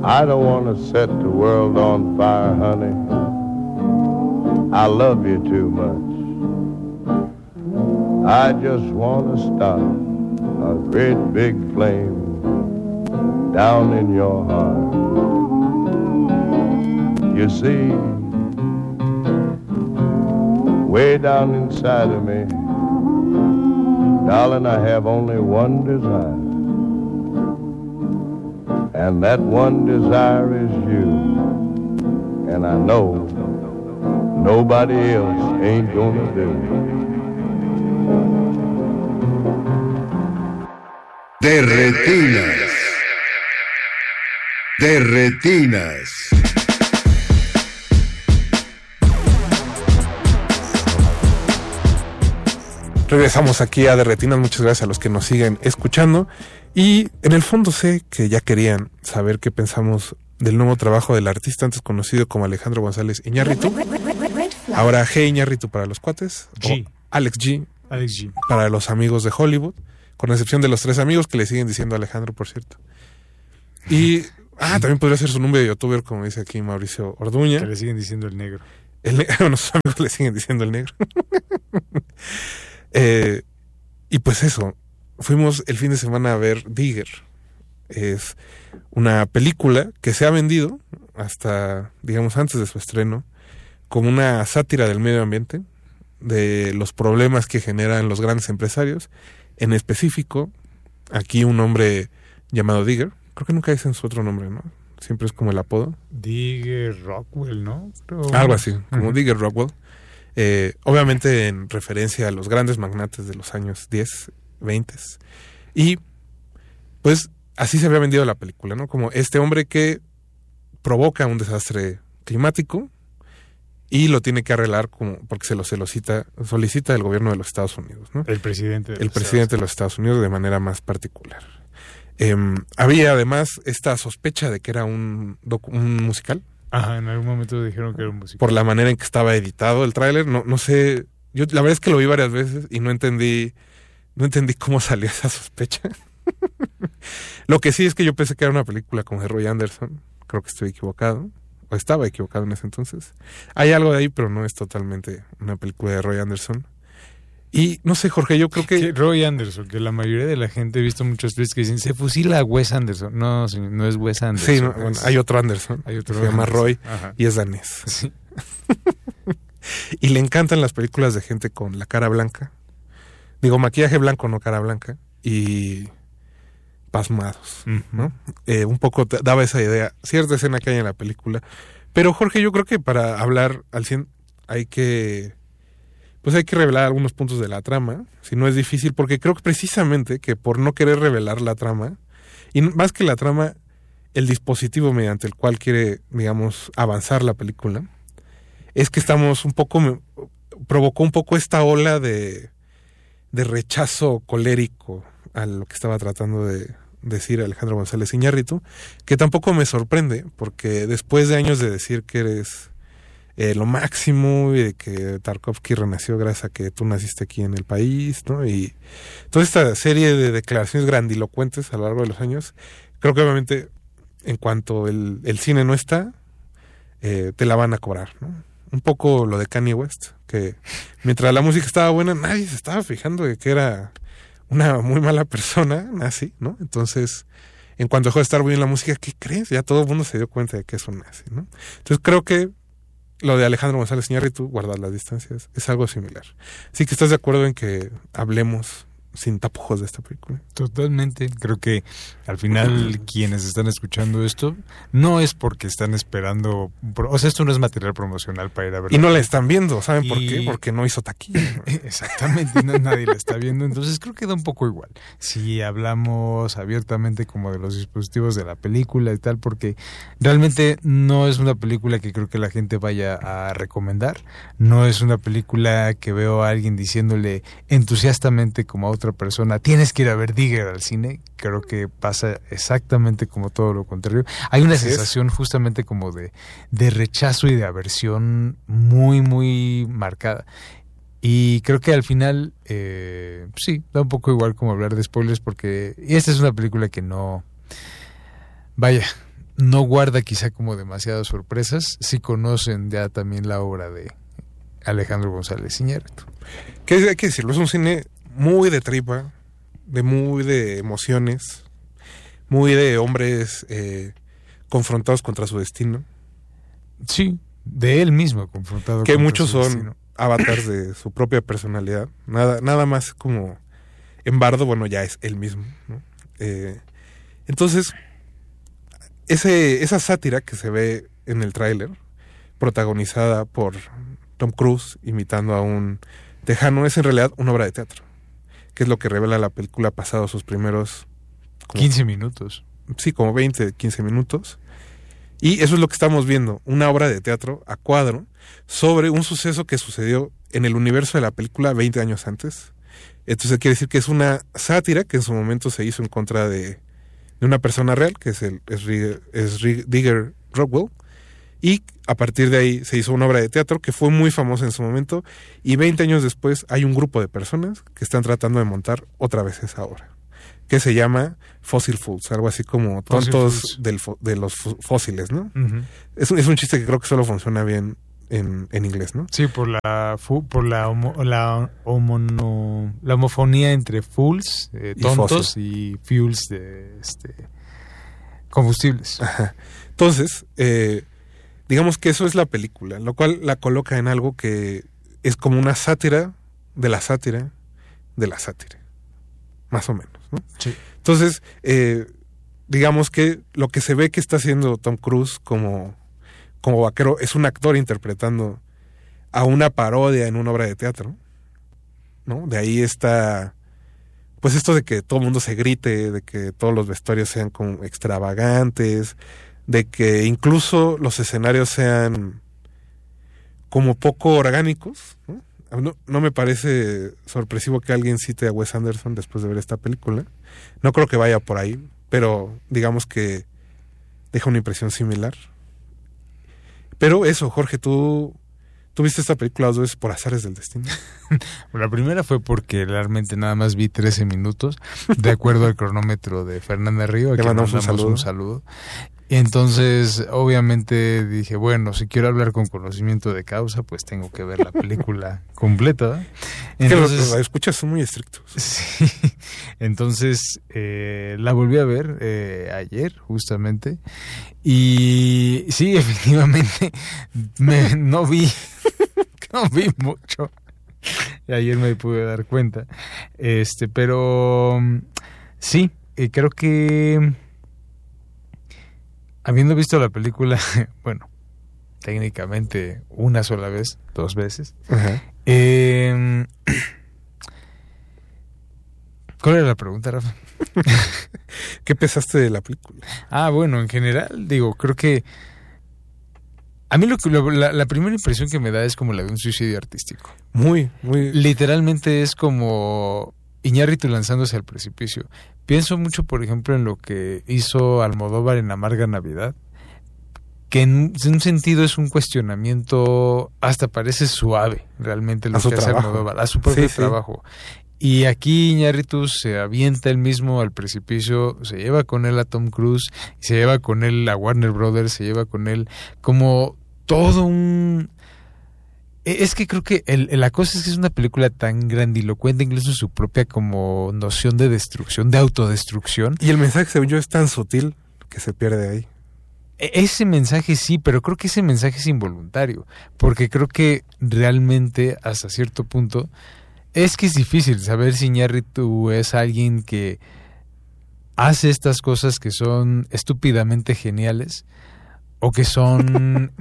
I don't want to set the world on fire, honey. I love you too much. I just want to start a great big flame down in your heart. You see, way down inside of me, darling, I have only one desire. And that one desire is you. And I know nobody else ain't gonna do it. De retinas. De retinas. Regresamos aquí a De Retinas, muchas gracias a los que nos siguen escuchando. Y en el fondo sé que ya querían saber qué pensamos del nuevo trabajo del artista antes conocido como Alejandro González Iñárritu. Ahora G. Iñárritu para los cuates. G. Alex G. Alex G. Para los amigos de Hollywood. Con excepción de los 3 amigos que le siguen diciendo Alejandro, por cierto. Y también podría ser su nombre de youtuber, como dice aquí Mauricio Orduña. Que le siguen diciendo el negro. Bueno, sus amigos le siguen diciendo el negro. Y pues eso, fuimos el fin de semana a ver Digger. Es una película que se ha vendido hasta, digamos, antes de su estreno, como una sátira del medio ambiente, de los problemas que generan los grandes empresarios. En específico, aquí un hombre llamado Digger. Creo que nunca dicen su otro nombre, ¿no? Siempre es como el apodo. Digger Rockwell, ¿no? Algo así, como Digger Rockwell. Obviamente en referencia a los grandes magnates de los años 10, 20. Y pues así se había vendido la película, ¿no? Como este hombre que provoca un desastre climático y lo tiene que arreglar como porque se lo solicita el gobierno de los Estados Unidos, ¿no? El presidente de los Estados Unidos de manera más particular. Había además esta sospecha de que era un musical. Ajá, en algún momento dijeron que era un musical. Por la manera en que estaba editado el tráiler, no sé, yo la verdad es que lo vi varias veces y no entendí cómo salió esa sospecha. Lo que sí es que yo pensé que era una película como de Roy Anderson, creo que estoy equivocado, o estaba equivocado en ese entonces. Hay algo de ahí, pero no es totalmente una película de Roy Anderson. Y no sé, Jorge, yo creo que Roy Anderson, que la mayoría de la gente he visto muchos tweets que dicen se fusila a Wes Anderson. No, señor, no es Wes Anderson. Sí, bueno, hay otro Anderson, se llama Roy. Ajá. Y es danés. Sí. Y le encantan las películas de gente con la cara blanca. Digo, maquillaje blanco, no cara blanca. Y pasmados, ¿no? Un poco daba esa idea, cierta escena que hay en la película. Pero Jorge, yo creo que para hablar al 100 hay que revelar algunos puntos de la trama, si no es difícil, porque creo que precisamente que por no querer revelar la trama, y más que la trama, el dispositivo mediante el cual quiere, digamos, avanzar la película, es que provocó un poco esta ola de rechazo colérico a lo que estaba tratando de decir Alejandro González Iñárritu, que tampoco me sorprende, porque después de años de decir que eres lo máximo y de que Tarkovsky renació gracias a que tú naciste aquí en el país, ¿no? Y toda esta serie de declaraciones grandilocuentes a lo largo de los años, creo que obviamente en cuanto el cine no está, te la van a cobrar, ¿no? Un poco lo de Kanye West, que mientras la música estaba buena, nadie se estaba fijando de que era una muy mala persona, nazi, ¿no? Entonces, en cuanto dejó de estar bien la música, ¿qué crees? Ya todo el mundo se dio cuenta de que es un nazi, ¿no? Entonces creo que lo de Alejandro González Iñárritu, guardar las distancias, es algo similar. Así que ¿estás de acuerdo en que hablemos sin tapujos de esta película? Totalmente. Creo que al final quienes están escuchando esto no es porque están esperando, o sea, esto no es material promocional para ir a ver. Y no la están viendo, ¿saben por qué? Porque no hizo taquilla, ¿no? Exactamente, nadie la está viendo, entonces creo que da un poco igual. Si hablamos abiertamente como de los dispositivos de la película y tal, porque realmente no es una película que creo que la gente vaya a recomendar, no es una película que veo a alguien diciéndole entusiastamente como a otra persona, tienes que ir a ver Digger al cine. Creo que pasa exactamente como todo lo contrario. Hay una sensación justamente como de rechazo y de aversión muy, muy marcada. Y creo que al final, sí, da un poco igual como hablar de spoilers, porque esta es una película que no... Vaya, no guarda quizá como demasiadas sorpresas si conocen ya también la obra de Alejandro González Iñárritu. Que hay que decirlo, es un cine muy de tripa, muy de emociones, muy de hombres confrontados contra su destino. Sí, de él mismo confrontado. Que contra muchos su son destino. avatars de su propia personalidad. Nada más como en Bardo, bueno, ya es él mismo, ¿no? Entonces, esa sátira que se ve en el tráiler, protagonizada por Tom Cruise imitando a un tejano, es en realidad una obra de teatro, que es lo que revela la película pasado sus primeros 15 minutos. Sí, como 20, 15 minutos. Y eso es lo que estamos viendo, una obra de teatro a cuadro sobre un suceso que sucedió en el universo de la película 20 años antes. Entonces quiere decir que es una sátira que en su momento se hizo en contra de una persona real, que es Digger Rockwell, y a partir de ahí se hizo una obra de teatro que fue muy famosa en su momento, y 20 años después hay un grupo de personas que están tratando de montar otra vez esa obra, que se llama Fossil Fools, algo así como tontos de los fósiles, ¿no? Uh-huh. Es un chiste que creo que solo funciona bien en inglés, ¿no? Sí, por la homofonía entre fools, tontos, y fuels de combustibles. Ajá. Entonces, digamos que eso es la película, lo cual la coloca en algo que es como una sátira de la sátira de la sátira, más o menos, ¿no? Sí. Entonces, digamos que lo que se ve que está haciendo Tom Cruise como vaquero es un actor interpretando a una parodia en una obra de teatro, ¿no? De ahí está, pues esto de que todo el mundo se grite, de que todos los vestuarios sean como extravagantes, de que incluso los escenarios sean como poco orgánicos, ¿no? No me parece sorpresivo que alguien cite a Wes Anderson después de ver esta película. No creo que vaya por ahí, pero digamos que deja una impresión similar. Pero eso, Jorge, ¿tú viste esta película 2 veces por azares del destino? La primera fue porque realmente nada más vi 13 minutos, de acuerdo al cronómetro de Fernanda Río. Le mandamos un saludo. Y entonces, obviamente, dije, bueno, si quiero hablar con conocimiento de causa, pues tengo que ver la película completa. Entonces, los escuchas son muy estrictos. Sí. Entonces, la volví a ver ayer, justamente. Y sí, efectivamente, no vi mucho. Ayer me pude dar cuenta. Pero sí, creo que habiendo visto la película, bueno, técnicamente una sola vez, 2 veces. Ajá. ¿Cuál era la pregunta, Rafa? ¿Qué pensaste de la película? Bueno, en general, digo, creo que a mí la primera impresión que me da es como la de un suicidio artístico. Muy. Literalmente es como Iñárritu lanzándose al precipicio. Pienso mucho, por ejemplo, en lo que hizo Almodóvar en Amarga Navidad, que en un sentido es un cuestionamiento, hasta parece suave, realmente, lo que hace Almodóvar, a su propio trabajo. Y aquí Iñárritu se avienta él mismo al precipicio, se lleva con él a Tom Cruise, se lleva con él a Warner Brothers, se lleva con él como todo un... Es que creo que la cosa es que es una película tan grandilocuente, incluso en su propia como noción de destrucción, de autodestrucción. Y el mensaje, según yo, es tan sutil que se pierde ahí. Ese mensaje sí, pero creo que ese mensaje es involuntario, porque creo que realmente hasta cierto punto es que es difícil saber si Iñárritu es alguien que hace estas cosas que son estúpidamente geniales o que son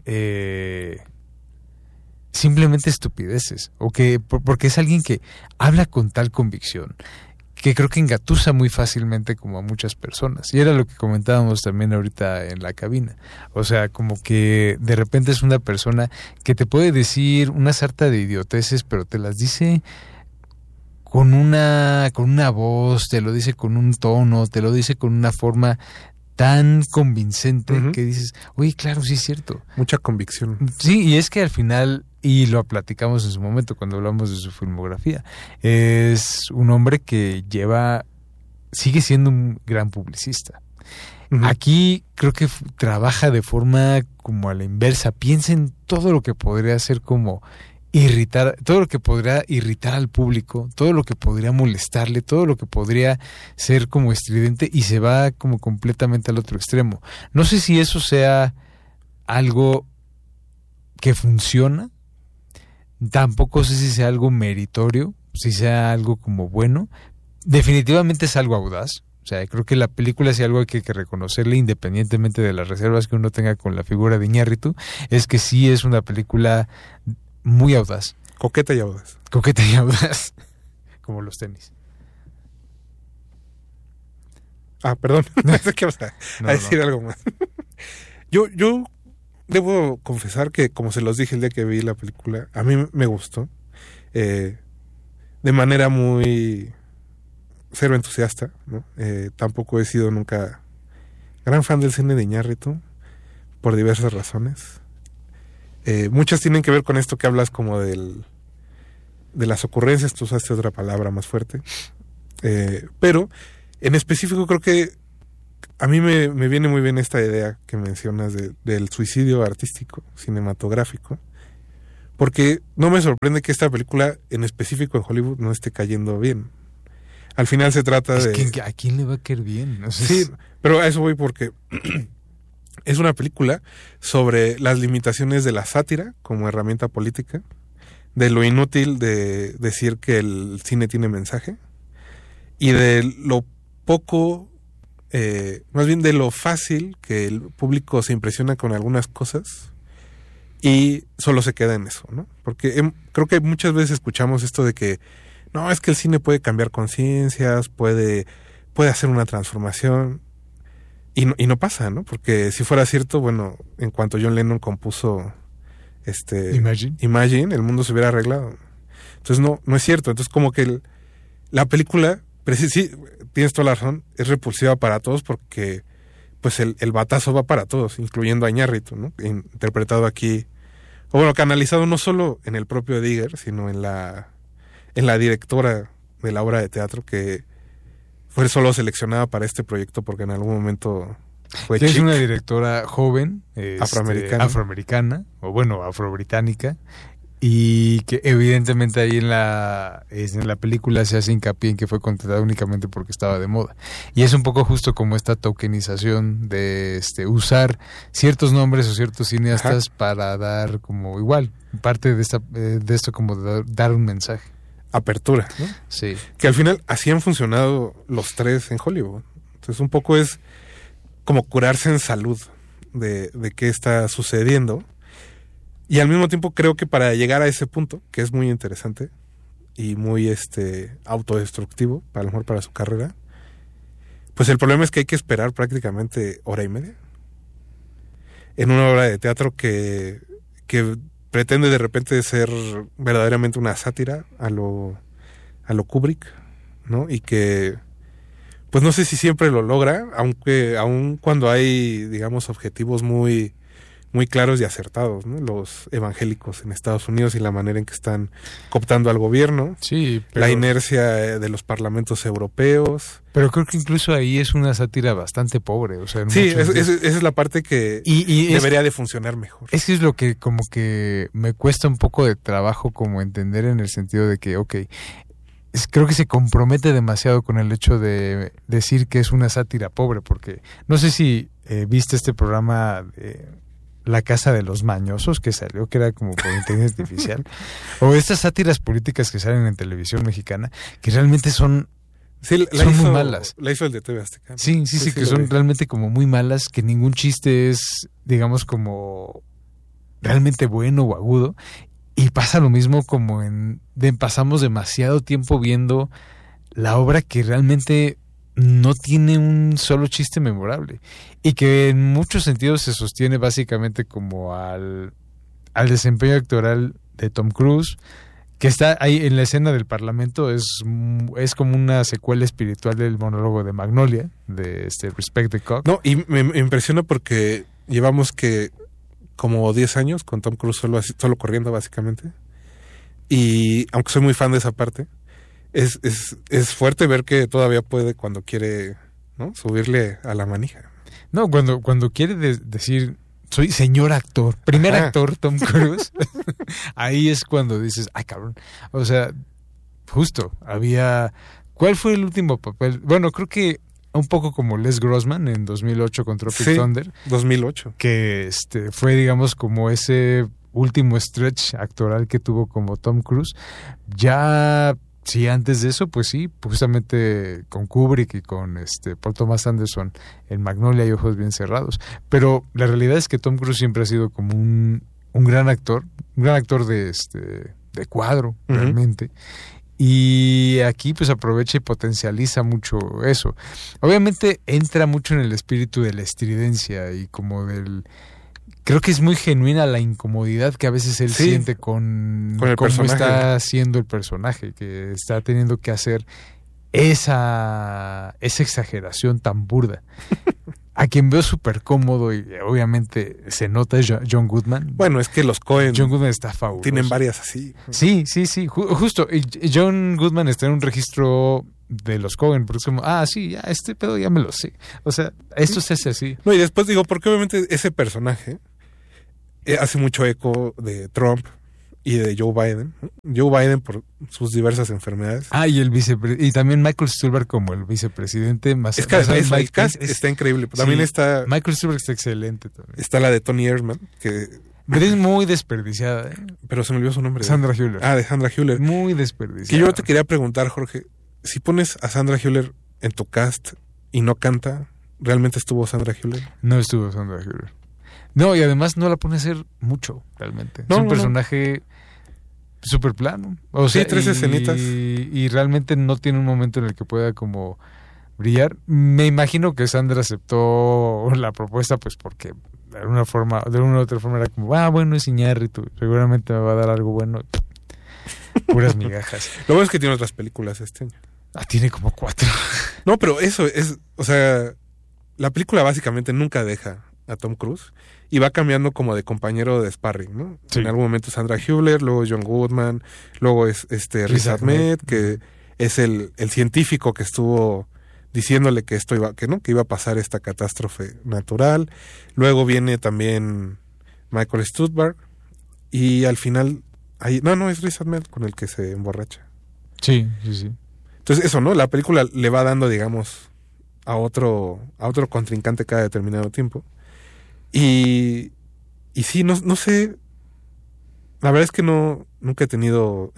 simplemente estupideces, o que porque es alguien que habla con tal convicción que creo que engatusa muy fácilmente como a muchas personas. Y era lo que comentábamos también ahorita en la cabina. O sea, como que de repente es una persona que te puede decir una sarta de idioteces, pero te las dice con una voz, te lo dice con un tono, te lo dice con una forma tan convincente que dices, oye, claro, sí es cierto. Mucha convicción. Sí, y es que al final, y lo platicamos en su momento cuando hablamos de su filmografía, es un hombre que sigue siendo un gran publicista. Ujú. Aquí creo que trabaja de forma como a la inversa. Piensa en todo lo que podría hacer como irritar, todo lo que podría irritar al público, todo lo que podría molestarle, todo lo que podría ser como estridente y se va como completamente al otro extremo. No sé si eso sea algo que funciona, tampoco sé si sea algo meritorio, si sea algo como bueno. Definitivamente es algo audaz. O sea, creo que la película, si algo hay que reconocerle, independientemente de las reservas que uno tenga con la figura de Iñárritu, es que sí es una película muy audaz. Coqueta y audaz. Coqueta y audaz. Como los tenis. Ah, perdón. Pensé que ibas a No, decir algo más. Yo debo confesar que, como se los dije el día que vi la película, a mí me gustó. De manera muy cero entusiasta, ¿no? Tampoco he sido nunca gran fan del cine de Iñárritu, por diversas razones. Muchas tienen que ver con esto que hablas como de las ocurrencias, tú usaste otra palabra más fuerte. Pero en específico creo que a mí me viene muy bien esta idea que mencionas del suicidio artístico, cinematográfico, porque no me sorprende que esta película en específico en Hollywood no esté cayendo bien. Al final se trata es de... que ¿a quién le va a caer bien? O sea, Sí, pero a eso voy porque es una película sobre las limitaciones de la sátira como herramienta política, de lo inútil de decir que el cine tiene mensaje y de lo poco, más bien de lo fácil que el público se impresiona con algunas cosas y solo se queda en eso, ¿no? Porque creo que muchas veces escuchamos esto de que no, es que el cine puede cambiar conciencias, puede hacer una transformación y no pasa, ¿no? Porque si fuera cierto, bueno, en cuanto John Lennon compuso Imagine, el mundo se hubiera arreglado. Entonces no es cierto. Entonces como que la película, pero sí, tienes toda la razón, es repulsiva para todos porque pues el batazo va para todos, incluyendo a Iñárritu, ¿no? Interpretado aquí, o bueno, canalizado no solo en el propio Edgar, sino en la directora de la obra de teatro, que fue solo seleccionada para este proyecto porque en algún momento fue es chic. una directora joven, Afroamericana. o bueno, afrobritánica, y que evidentemente ahí en la película se hace hincapié en que fue contratada únicamente porque estaba de moda. Y es un poco justo como esta tokenización de usar ciertos nombres o ciertos cineastas para dar como igual parte de esto como dar un mensaje. Apertura, ¿no? Sí. Que al final así han funcionado los tres en Hollywood. Entonces un poco es como curarse en salud de qué está sucediendo. Y al mismo tiempo creo que para llegar a ese punto, que es muy interesante y muy autodestructivo, a lo mejor para su carrera, pues el problema es que hay que esperar prácticamente hora y media en una obra de teatro que pretende de repente ser verdaderamente una sátira a lo Kubrick, ¿no? Y que pues no sé si siempre lo logra, aun cuando hay, digamos, objetivos muy muy claros y acertados, ¿no? Los evangélicos en Estados Unidos y la manera en que están cooptando al gobierno, sí, pero la inercia de los parlamentos europeos. Pero creo que incluso ahí es una sátira bastante pobre, o sea, sí, esa es la parte que debería de funcionar mejor. Es que es lo que como que me cuesta un poco de trabajo como entender, en el sentido de que, creo que se compromete demasiado con el hecho de decir que es una sátira pobre, porque no sé si viste este programa de La Casa de los Mañosos que salió, que era como por inteligencia artificial, o estas sátiras políticas que salen en televisión mexicana, que realmente son muy malas. La hizo el de TV Azteca. Sí, que son realmente como muy malas, que ningún chiste es, digamos, como realmente bueno o agudo. Y pasa lo mismo como pasamos demasiado tiempo viendo la obra que realmente no tiene un solo chiste memorable y que en muchos sentidos se sostiene básicamente como al desempeño actoral de Tom Cruise, que está ahí en la escena del Parlamento. Es como una secuela espiritual del monólogo de Magnolia, de Respect the Cock. No, y me impresiona porque llevamos como 10 años con Tom Cruise solo corriendo básicamente, y aunque soy muy fan de esa parte, es fuerte ver que todavía puede cuando quiere, ¿no?, subirle a la manija. No, cuando quiere decir, soy señor actor, primer actor Tom Cruise, ahí es cuando dices, ay cabrón, o sea, justo, ¿cuál fue el último papel? Bueno, creo que un poco como Les Grossman en 2008 con Tropic Thunder. 2008. Que fue, digamos, como ese último stretch actoral que tuvo como Tom Cruise. Ya, sí, antes de eso, pues sí, justamente con Kubrick y con Paul Thomas Anderson en Magnolia y Ojos Bien Cerrados. Pero la realidad es que Tom Cruise siempre ha sido como un gran actor de cuadro, realmente. Y aquí pues aprovecha y potencializa mucho eso. Obviamente entra mucho en el espíritu de la estridencia y como creo que es muy genuina la incomodidad que a veces él siente con el cómo personaje. Está haciendo el personaje, que está teniendo que hacer esa exageración tan burda. A quien veo súper cómodo y obviamente se nota es John Goodman. Bueno, es que los Coen John Goodman está fabuloso. tienen varias así. Sí, justo. Y John Goodman está en un registro de los Coen, porque es como, sí, ya este pedo ya me lo sé. O sea, esto se hace así. No, y después digo, porque obviamente ese personaje hace mucho eco de Trump y de Joe Biden. Joe Biden por sus diversas enfermedades. Y también Michael Stuhlbarg como el vicepresidente. Es que el cast está increíble. También está... Michael Stuhlbarg está excelente también. Está la de Tony Erdmann, pero es muy desperdiciada. Pero se me olvidó su nombre. Sandra Hüller. De Sandra Hüller. Muy desperdiciada. Que yo te quería preguntar, Jorge, si pones a Sandra Hüller en tu cast y no canta, ¿realmente estuvo Sandra Hüller? No estuvo Sandra Hüller. No, y además no la pone a hacer mucho, realmente. Es un personaje súper plano. O sea, 3 escenitas. Y realmente no tiene un momento en el que pueda como brillar. Me imagino que Sandra aceptó la propuesta pues porque de una u otra forma era como, bueno, es Iñárritu, seguramente me va a dar algo bueno. Puras migajas. Lo bueno es que tiene otras películas este año. Tiene como 4. No, pero eso es, o sea, la película básicamente nunca deja a Tom Cruise y va cambiando como de compañero de sparring, ¿no? Sí. En algún momento Sandra Hüller, luego John Goodman, luego es Riz Ahmed, que es el científico que estuvo diciéndole que que iba a pasar esta catástrofe natural. Luego viene también Michael Stuhlbarg y al final es Riz Ahmed con el que se emborracha. Sí. Entonces eso, ¿no? La película le va dando, digamos, a otro contrincante cada determinado tiempo. Y sí, no sé, la verdad es que nunca he tenido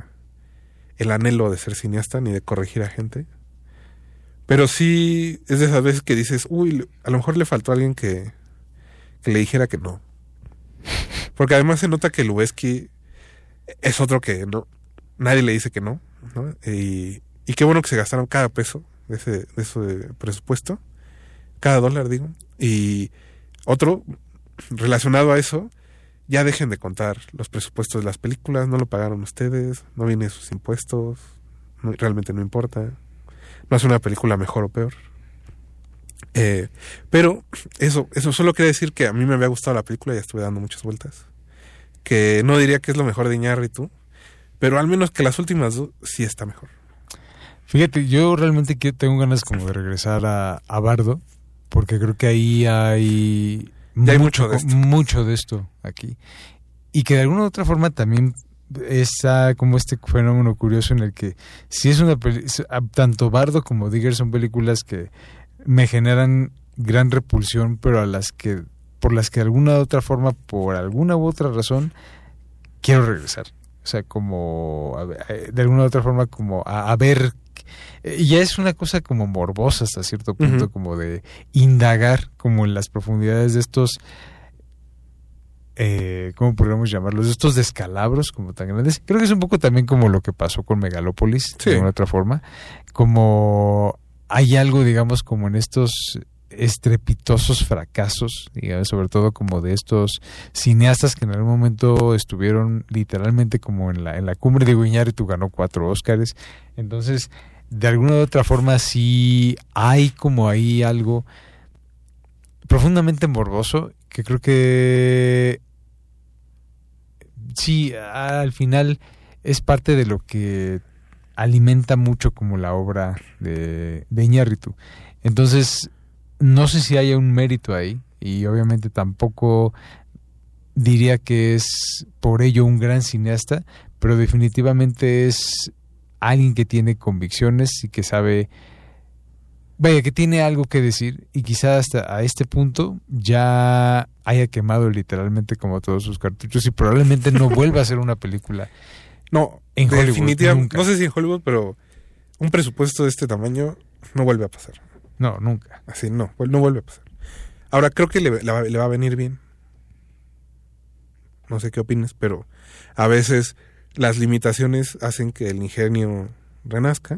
el anhelo de ser cineasta ni de corregir a gente, pero sí es de esas veces que dices, a lo mejor le faltó a alguien que le dijera que no, porque además se nota que Lubezki es otro que nadie le dice que no, ¿no? Y qué bueno que se gastaron cada peso de ese presupuesto, cada dólar, digo, y otro, relacionado a eso, ya dejen de contar los presupuestos de las películas, no lo pagaron ustedes, no vienen sus impuestos, realmente no importa, no es una película mejor o peor. Pero eso solo quiere decir que a mí me había gustado la película y estuve dando muchas vueltas. Que no diría que es lo mejor de Iñárritu, pero al menos que las últimas dos sí está mejor. Fíjate, yo realmente tengo ganas como de regresar a Bardo, porque creo que ahí hay mucho de esto aquí. Y que de alguna u otra forma también está como este fenómeno curioso en el que si es tanto Bardo como Digger son películas que me generan gran repulsión, pero por las que de alguna u otra forma, por alguna u otra razón, quiero regresar. O sea, como de alguna u otra forma como a ver. Y ya es una cosa como morbosa hasta cierto punto, como de indagar como en las profundidades de estos, ¿cómo podríamos llamarlos? De estos descalabros como tan grandes. Creo que es un poco también como lo que pasó con Megalópolis, de alguna otra forma. Como hay algo, digamos, como en estos estrepitosos fracasos, digamos, sobre todo como de estos cineastas que en algún momento estuvieron literalmente como en la cumbre de Iñárritu, ganó 4 Óscares. Entonces, de alguna u otra forma sí hay como ahí algo profundamente morboso que creo que sí, al final es parte de lo que alimenta mucho como la obra de Iñárritu. Entonces, no sé si haya un mérito ahí, y obviamente tampoco diría que es por ello un gran cineasta, pero definitivamente es alguien que tiene convicciones y que sabe, vaya, que tiene algo que decir, y quizás hasta a este punto ya haya quemado literalmente como todos sus cartuchos y probablemente no vuelva a hacer una película. No, en Hollywood, definitivamente, no sé si en Hollywood, pero un presupuesto de este tamaño no vuelve a pasar. No, nunca. Así no vuelve a pasar. Ahora, creo que le va a venir bien. No sé qué opines, pero a veces las limitaciones hacen que el ingenio renazca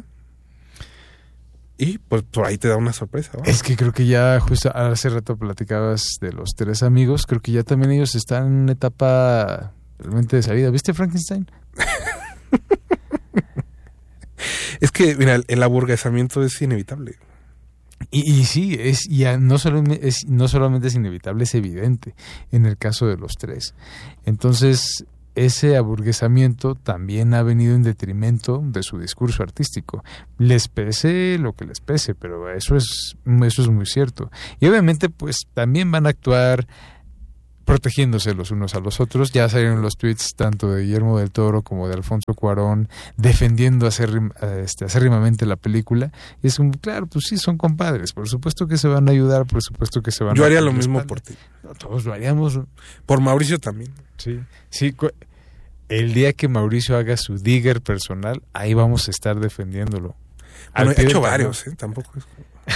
y pues por ahí te da una sorpresa, ¿no? Es que creo que ya justo hace rato platicabas de los tres amigos, creo que ya también ellos están en una etapa realmente de salida. ¿Viste Frankenstein? Es que, mira, el aburguesamiento es inevitable. Y sí, no solamente es inevitable, es evidente en el caso de los tres. Entonces, ese aburguesamiento también ha venido en detrimento de su discurso artístico. Les pese lo que les pese, pero eso es muy cierto. Y obviamente, pues, también van a actuar protegiéndose los unos a los otros. Ya salieron los tweets tanto de Guillermo del Toro como de Alfonso Cuarón defendiendo acérrimamente la película. Y es como, claro, pues sí, son compadres. Por supuesto que se van a ayudar, por supuesto que se van a... Yo haría lo mismo por ti. Todos lo haríamos. Por Mauricio también. Sí. El día que Mauricio haga su digger personal, ahí vamos a estar defendiéndolo. Bueno, he hecho varios, tampoco es...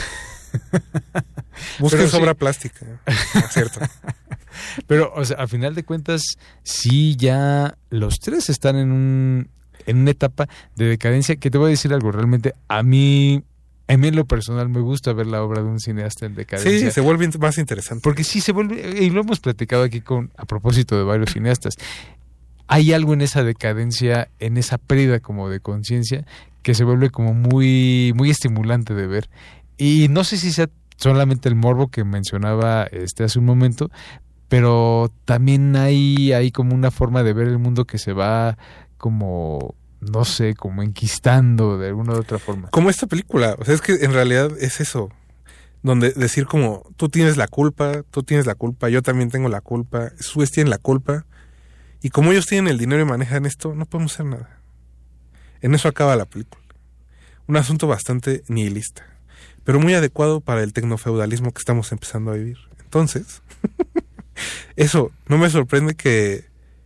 Busquen sobra plástica, es cierto. Pero, o sea, a final de cuentas, sí, ya los tres están en una etapa de decadencia, que te voy a decir algo, realmente a mí en lo personal me gusta ver la obra de un cineasta en decadencia. Sí, se vuelve más interesante. Porque sí se vuelve, y lo hemos platicado aquí a propósito de varios cineastas, hay algo en esa decadencia, en esa pérdida como de conciencia, que se vuelve como muy, muy estimulante de ver. Y no sé si sea solamente el morbo que mencionaba hace un momento, pero también hay como una forma de ver el mundo que se va como, no sé, como enquistando de alguna u otra forma. Como esta película, o sea, es que en realidad es eso, donde decir como, tú tienes la culpa, yo también tengo la culpa, Suez tiene la culpa, y como ellos tienen el dinero y manejan esto, no podemos hacer nada. En eso acaba la película. Un asunto bastante nihilista, pero muy adecuado para el tecnofeudalismo que estamos empezando a vivir. Entonces, eso, no me sorprende que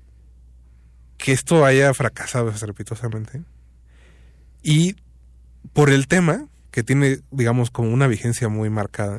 esto haya fracasado estrepitosamente. Y por el tema, que tiene, digamos, como una vigencia muy marcada,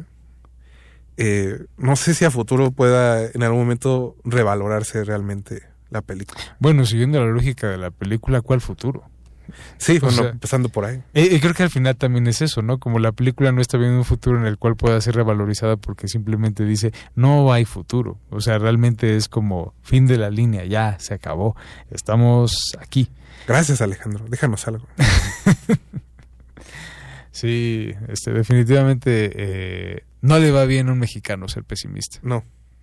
no sé si a futuro pueda en algún momento revalorarse realmente la película. Bueno, siguiendo la lógica de la película, ¿cuál futuro? Sí, bueno, empezando por ahí. Y creo que al final también es eso, ¿no? Como la película no está viendo un futuro en el cual pueda ser revalorizada porque simplemente dice, no hay futuro. O sea, realmente es como fin de la línea, ya, se acabó. Estamos aquí. Gracias, Alejandro. Déjanos algo. Sí, definitivamente no le va bien a un mexicano ser pesimista. No.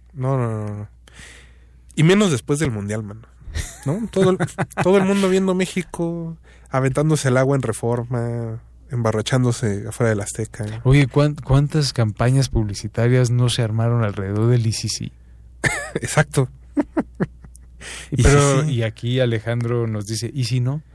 Y menos después del Mundial, mano. ¿No? Todo el mundo viendo México, aventándose el agua en Reforma, emborrachándose afuera del Azteca. Oye, ¿cuántas campañas publicitarias no se armaron alrededor del ICC? Exacto. Y aquí Alejandro nos dice, ¿y si no?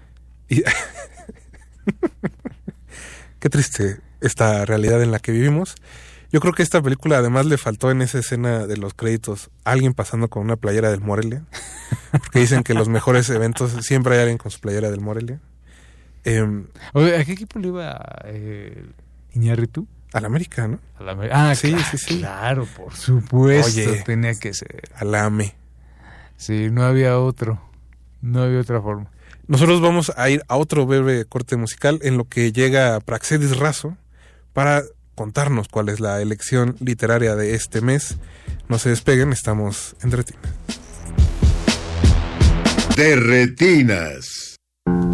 Qué triste esta realidad en la que vivimos. Yo creo que esta película además le faltó en esa escena de los créditos alguien pasando con una playera del Morelia, porque dicen que los mejores eventos siempre hay alguien con su playera del Morelia. Oye, ¿a qué equipo le iba Iñárritu? Al América, ¿no? Sí. Claro, por supuesto. Oye, tenía que ser. Al AME. Sí, no había otra forma. Nosotros vamos a ir a otro breve corte musical en lo que llega Praxedis Razo para contarnos cuál es la elección literaria de este mes. No se despeguen, estamos en Retinas. De Retinas.